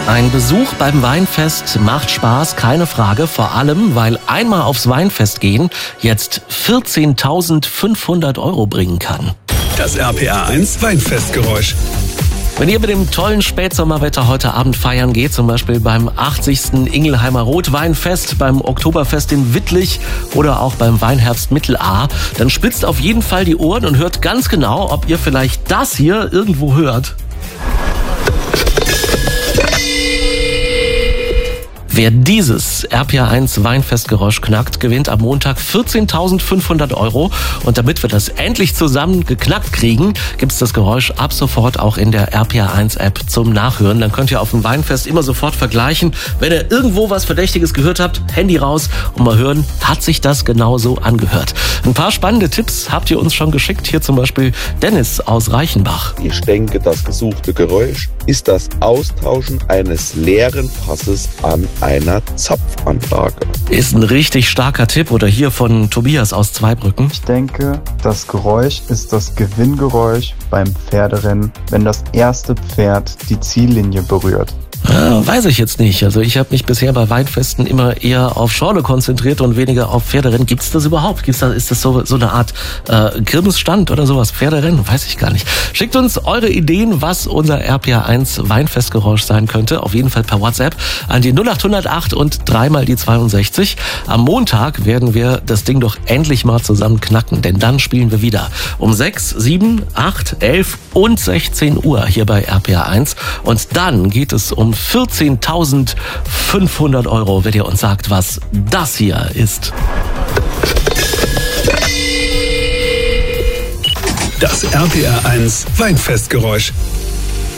Ein Besuch beim Weinfest macht Spaß, keine Frage. Vor allem, weil einmal aufs Weinfest gehen jetzt 14.500 € bringen kann. Das RPR1 Weinfestgeräusch. Wenn ihr mit dem tollen Spätsommerwetter heute Abend feiern geht, zum Beispiel beim 80. Ingelheimer Rotweinfest, beim Oktoberfest in Wittlich oder auch beim Weinherbst Mittel-A, dann spitzt auf jeden Fall die Ohren und hört ganz genau, ob ihr vielleicht das hier irgendwo hört. Wer dieses RPR1 Weinfestgeräusch knackt, gewinnt am Montag 14.500 €. Und damit wir das endlich zusammen geknackt kriegen, gibt's das Geräusch ab sofort auch in der RPR1 App zum Nachhören. Dann könnt ihr auf dem Weinfest immer sofort vergleichen. Wenn ihr irgendwo was Verdächtiges gehört habt, Handy raus und mal hören, hat sich das genauso angehört. Ein paar spannende Tipps habt ihr uns schon geschickt. Hier zum Beispiel Dennis aus Reichenbach. Ich denke, das gesuchte Geräusch ist das Austauschen eines leeren Fasses an einer Zapfanlage. Ist ein richtig starker Tipp. Oder hier von Tobias aus Zweibrücken. Ich denke, das Geräusch ist das Gewinngeräusch beim Pferderennen, wenn das erste Pferd die Ziellinie berührt. Weiß ich jetzt nicht. Also ich habe mich bisher bei Weinfesten immer eher auf Schorle konzentriert und weniger auf Pferderennen. Gibt's das überhaupt? Ist das so eine Art Kirmesstand oder sowas? Pferderennen? Weiß ich gar nicht. Schickt uns eure Ideen, was unser RPR1 Weinfestgeräusch sein könnte. Auf jeden Fall per WhatsApp an die 08008 und 3 mal die 62. Am Montag werden wir das Ding doch endlich mal zusammen knacken, denn dann spielen wir wieder um 6, 7, 8, 11 und 16 Uhr hier bei RPR1. Und dann geht es um 14.500 €, wenn ihr uns sagt, was das hier ist. Das RPR1 Weinfestgeräusch.